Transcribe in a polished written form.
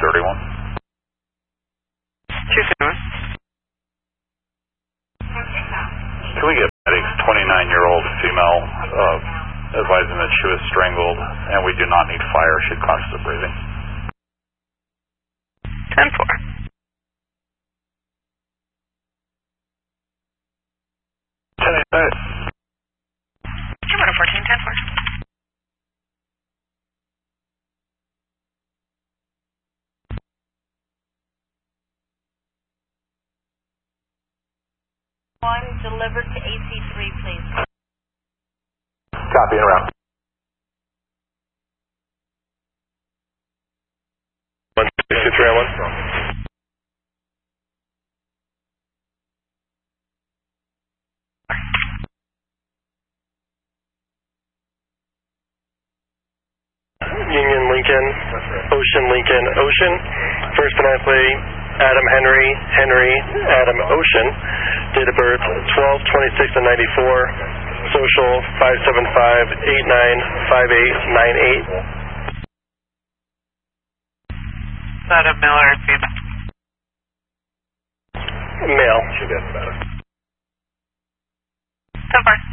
231. 231. Can we get medics, 29-year-old female, advising that she was strangled, and we do not need fire, she had conscious of breathing. 10-4. 10-8. 214, 10-4. One delivered to AC3, please. Copy and around. 163 Union Lincoln, Ocean Lincoln, Ocean. First Peninsula, Adam Henry, Henry, Adam Ocean. Date of birth 12/26/94. Social 575-895898. Is that a male or a female? Male. She did better. 10-4.